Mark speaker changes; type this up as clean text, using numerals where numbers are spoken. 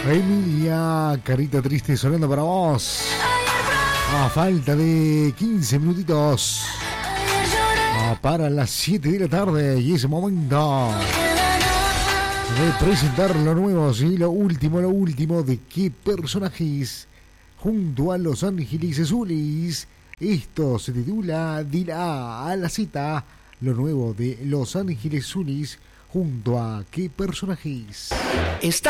Speaker 1: Emilia, carita triste sonando para vos. A falta de 15 minutitos para las 7 de la tarde, y es momento de presentar lo nuevo, ¿sí? Lo último de qué personajes junto a Los Ángeles Azules. Esto se titula de la A a la Z, lo nuevo de Los Ángeles Azules junto a qué personajes.
Speaker 2: Está